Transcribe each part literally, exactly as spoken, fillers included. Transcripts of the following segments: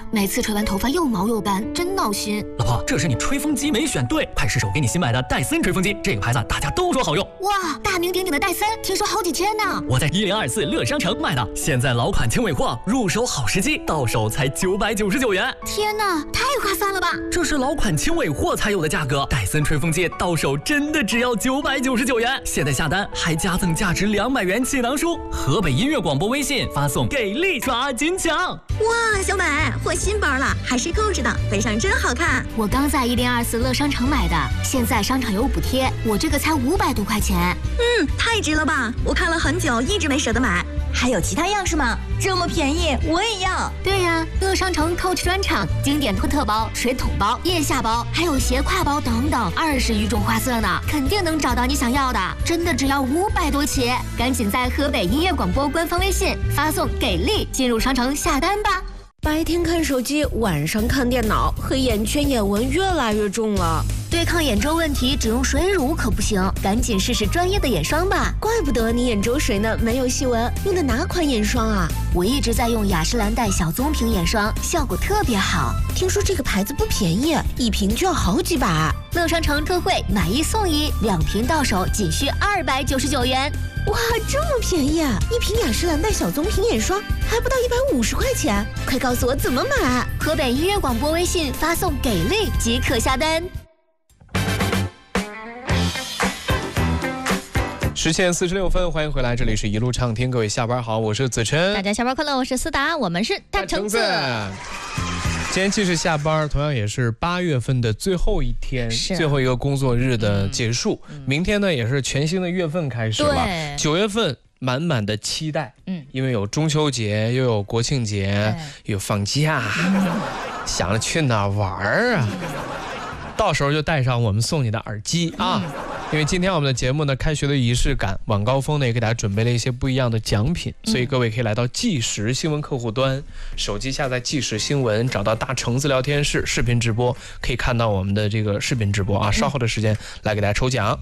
每次吹完头发又毛又斑，真闹心。 老婆，这是你吹风机没选对，快试手给你新买的戴森吹风机，这个牌子大家都说好用。 哇，大名鼎鼎的戴森，听说好几千呢。 我在一零二四乐商城买的，现在老款轻尾货，入手好时机，到手才九百九十九元。 天哪，太划算了吧！ 这是老款轻尾货才有的价格，戴森吹风机到手真的只要九百九十九元。现在下单还加赠价值两百元气囊书。河北音乐广播微信发送给力抓金抢。 哇，小美获新包了，还是购置的，背上真好看。 我刚在一零二四乐商城买的，现在商场有补贴，我这个才五百多块钱。 嗯，太值了吧！我看了很久，一直没舍得买。还有其他样式吗？这么便宜，我也要。 对呀、啊，乐商城 Coach 专场，经典托特包、水桶包、腋下包，还有斜挎包等等，二十余种花色呢，肯定能找到你想要的。真的只要五百多起，赶紧在河北音乐广播官方微信发送给力进入商城下单吧。 白天看手机，晚上看电脑，黑眼圈、眼纹越来越重了。 对抗眼周问题，只用水乳可不行，赶紧试试专业的眼霜吧。 怪不得你眼周水呢没有细纹，用的哪款眼霜啊？ 我一直在用雅诗兰黛小棕瓶眼霜，效果特别好。 听说这个牌子不便宜，一瓶就要好几百。 乐商城特惠，买一送一，两瓶到手仅需二百九十九元。 哇，这么便宜啊！一瓶雅诗兰黛小棕瓶眼霜还不到一百五十块钱，快告诉我怎么买！ 河北音乐广播微信发送给力即可下单。 十点四十六分，欢迎回来，这里是一路畅听，各位下班好，我是子琛。 大家下班快乐，我是思达，我们是大橙子。 今天继续下班，同样也是八月份的最后一天，最后一个工作日的结束。嗯、明天呢，也是全新的月份开始了。九月份满满的期待，嗯，因为有中秋节，又有国庆节，有放假，想着去哪玩啊？到时候就带上我们送你的耳机啊。嗯，因为今天我们的节目呢，开学的仪式感，晚高峰呢也给大家准备了一些不一样的奖品，所以各位可以来到即时新闻客户端，手机下载即时新闻，找到大橙子聊天室视频直播，可以看到我们的这个视频直播啊。稍后的时间来给大家抽奖。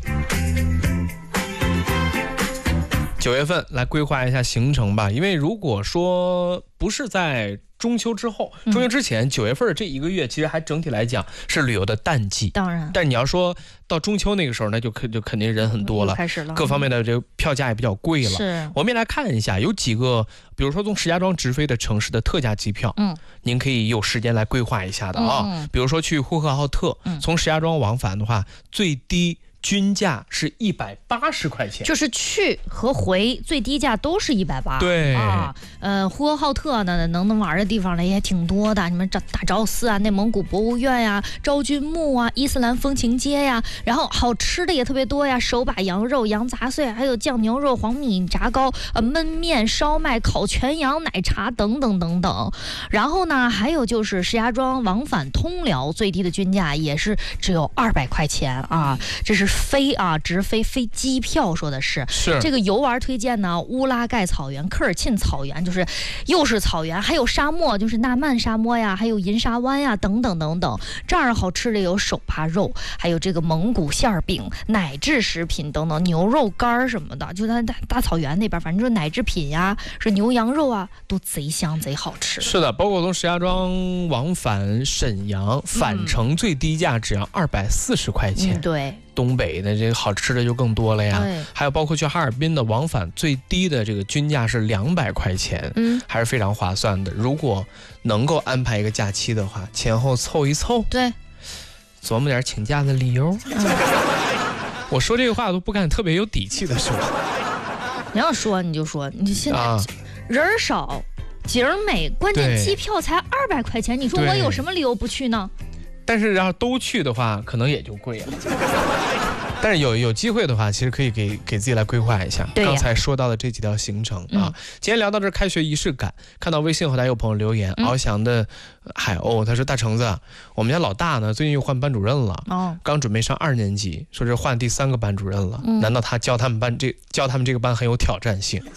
九月份来规划一下行程吧，因为如果说不是在中秋之后，中秋之前，九、嗯、月份的这一个月，其实还整体来讲是旅游的淡季。 当然， 但你要说到中秋那个时候，那就肯就肯定人很多了， 开始了， 各方面的这个票价也比较贵了。 是， 我们也来看一下，有几个，比如说从石家庄直飞的城市的特价机票，嗯，您可以有时间来规划一下的啊。嗯、比如说去呼和浩特，嗯、从石家庄往返的话，最低均价是一百八十块钱， 就是去和回最低价都是一百八。 对啊，呃，呼和浩特呢，能能玩的地方呢也挺多的，什么大昭寺啊、内蒙古博物院呀、昭君墓啊、伊斯兰风情街呀，然后好吃的也特别多呀，手把羊肉、羊杂碎，还有酱牛肉、黄米炸糕、呃焖面、烧麦、烤全羊、奶茶等等等等。然后呢，还有就是石家庄往返通辽最低的均价也是只有二百块钱啊，这是。飞啊，直飞飞机票说的是是这个游玩推荐呢，乌拉盖草原、科尔沁草原，就是又是草原，还有沙漠，就是纳曼沙漠呀，还有银沙湾呀，等等等等。这儿好吃的有手扒肉，还有这个蒙古馅饼、奶制食品等等，牛肉干什么的，就在大大草原那边，反正就是奶制品呀，是牛羊肉啊，都贼香贼好吃。 是的，包括从石家庄往返沈阳返程最低价只要二百四十块钱。 嗯、对。 东北的这个好吃的就更多了呀，还有包括去哈尔滨的往返最低的这个均价是两百块钱，嗯，还是非常划算的。如果能够安排一个假期的话，前后凑一凑， 对， 琢磨点请假的理由。嗯、我说这个话都不敢特别有底气的说。 你要说你就说，你现在人少景美，关键机票才二百块钱，你说我有什么理由不去呢？ 但是要都去的话，可能也就贵了。但是有有机会的话，其实可以给给自己来规划一下。刚才说到的这几条行程啊，嗯、今天聊到这开学仪式感，看到微信后台有朋友留言，翱翔的海鸥他说：“大橙子，我们家老大呢最近又换班主任了，哦，刚准备上二年级，说是换第三个班主任了。嗯、难道他教他们班这教他们这个班很有挑战性？”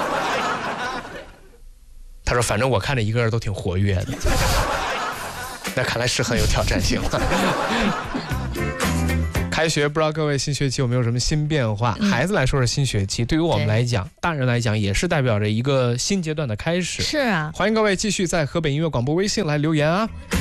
他说：“反正我看着一个人都挺活跃的。”那看来是很有挑战性了。 开学不知道各位新学期有没有什么新变化？嗯、孩子来说是新学期，对于我们来讲，大人来讲也是代表着一个新阶段的开始。 是啊， 欢迎各位继续在河北音乐广播微信来留言啊。